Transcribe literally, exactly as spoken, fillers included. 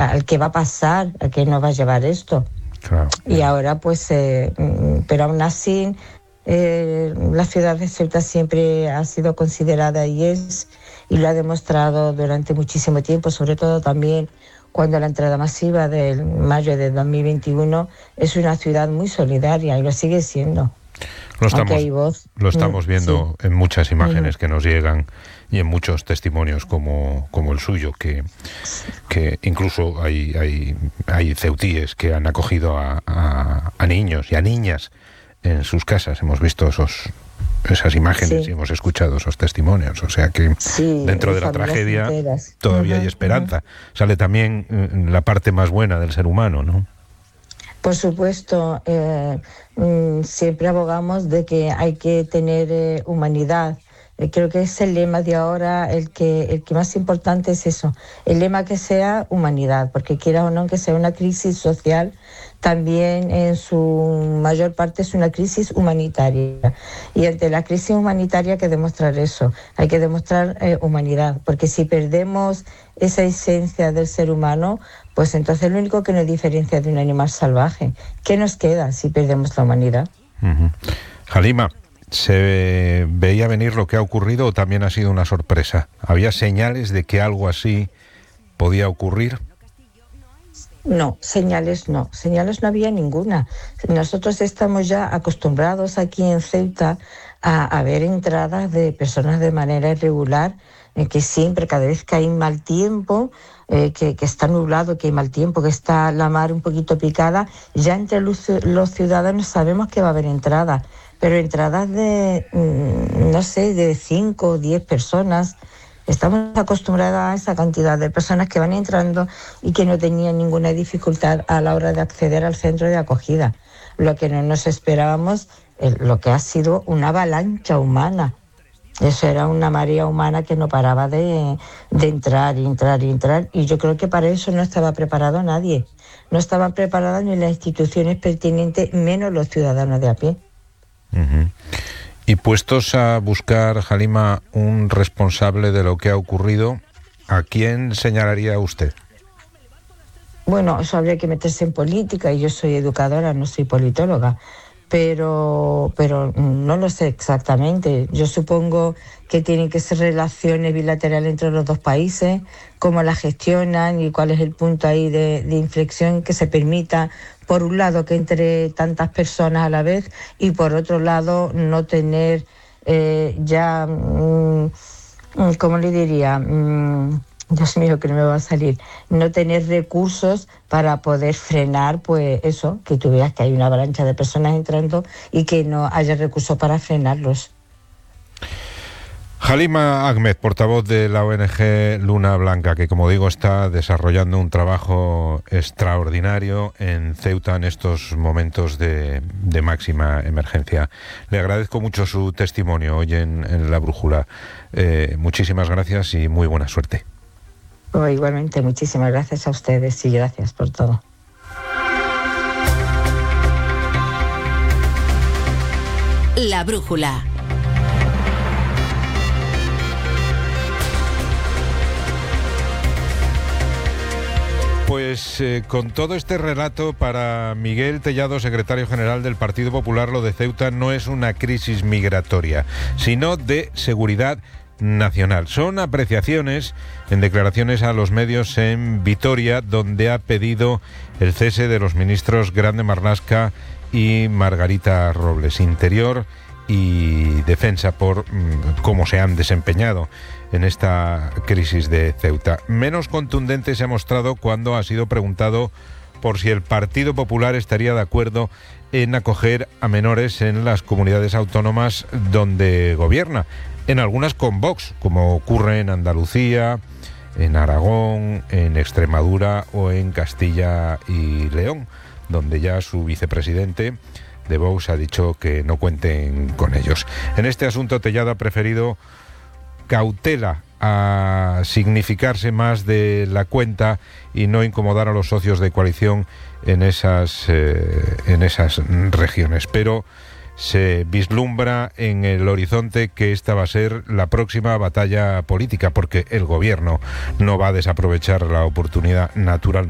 al que va a pasar, a qué nos va a llevar esto. Claro. Y ahora pues, eh, pero aún así, eh, la ciudad de Ceuta siempre ha sido considerada y es, y lo ha demostrado durante muchísimo tiempo, sobre todo también cuando la entrada masiva del mayo de dos mil veintiuno, es una ciudad muy solidaria y lo sigue siendo. Lo estamos, lo estamos viendo sí. en muchas imágenes uh-huh. que nos llegan y en muchos testimonios como, como el suyo, que, que incluso hay, hay, hay ceutíes que han acogido a, a, a niños y a niñas en sus casas. Hemos visto esos, esas imágenes sí. y hemos escuchado esos testimonios. O sea que sí, dentro de la tragedia enteras. todavía uh-huh, hay esperanza. Uh-huh. Sale también la parte más buena del ser humano, ¿no? Por supuesto, eh, mm, siempre abogamos de que hay que tener eh, humanidad. Eh, creo que es el lema de ahora, el que, el que más importante es eso, el lema que sea humanidad, porque quiera o no que sea una crisis social, también en su mayor parte es una crisis humanitaria. Y ante la crisis humanitaria hay que demostrar eso, hay que demostrar eh, humanidad, porque si perdemos esa esencia del ser humano, pues entonces lo único que nos diferencia de un animal salvaje. ¿Qué nos queda si perdemos la humanidad? Uh-huh. Halima, ¿se veía venir lo que ha ocurrido o también ha sido una sorpresa? ¿Había señales de que algo así podía ocurrir? No, señales no, señales no había ninguna. Nosotros estamos ya acostumbrados aquí en Ceuta a, a ver entradas de personas de manera irregular, eh, que siempre, cada vez que hay mal tiempo, eh, que, que está nublado, que hay mal tiempo, que está la mar un poquito picada, ya entre los, los ciudadanos sabemos que va a haber entradas, pero entradas de, no sé, de cinco o diez personas. Estamos acostumbrados a esa cantidad de personas que van entrando y que no tenían ninguna dificultad a la hora de acceder al centro de acogida. Lo que no nos esperábamos, eh, lo que ha sido una avalancha humana. Eso era una marea humana que no paraba de, de entrar y entrar y entrar. Y yo creo que para eso no estaba preparado nadie. No estaban preparadas ni las instituciones pertinentes, menos los ciudadanos de a pie. Uh-huh. Y puestos a buscar, Halima, un responsable de lo que ha ocurrido, ¿a quién señalaría usted? Bueno, eso habría que meterse en política, y yo soy educadora, no soy politóloga, pero, pero no lo sé exactamente. Yo supongo que tienen que ser relaciones bilaterales entre los dos países, cómo las gestionan y cuál es el punto ahí de, de inflexión que se permita, por un lado, que entre tantas personas a la vez y por otro lado no tener eh, ya, mmm, ¿cómo le diría? Mmm, Dios mío, que no me va a salir, no tener recursos para poder frenar, pues eso, que tú veas que hay una avalancha de personas entrando y que no haya recursos para frenarlos. Halima Ahmed, portavoz de la O N G Luna Blanca, que como digo está desarrollando un trabajo extraordinario en Ceuta en estos momentos de, de máxima emergencia. Le agradezco mucho su testimonio hoy en, en La Brújula. Eh, muchísimas gracias y muy buena suerte. Oh, igualmente, muchísimas gracias a ustedes y gracias por todo. La Brújula. Pues eh, con todo este relato, para Miguel Tellado, secretario general del Partido Popular, lo de Ceuta no es una crisis migratoria, sino de seguridad nacional. Son apreciaciones en declaraciones a los medios en Vitoria, donde ha pedido el cese de los ministros Grande Marlaska y Margarita Robles, Interior y Defensa, por mmm, cómo se han desempeñado en esta crisis de Ceuta. Menos contundente se ha mostrado cuando ha sido preguntado por si el Partido Popular estaría de acuerdo en acoger a menores en las comunidades autónomas donde gobierna, en algunas con Vox, como ocurre en Andalucía, en Aragón, en Extremadura o en Castilla y León, donde ya su vicepresidente de Vox ha dicho que no cuenten con ellos. En este asunto, Tellado ha preferido cautela a significarse más de la cuenta y no incomodar a los socios de coalición en esas, eh, en esas regiones. Pero se vislumbra en el horizonte que esta va a ser la próxima batalla política, porque el gobierno no va a desaprovechar la oportunidad natural.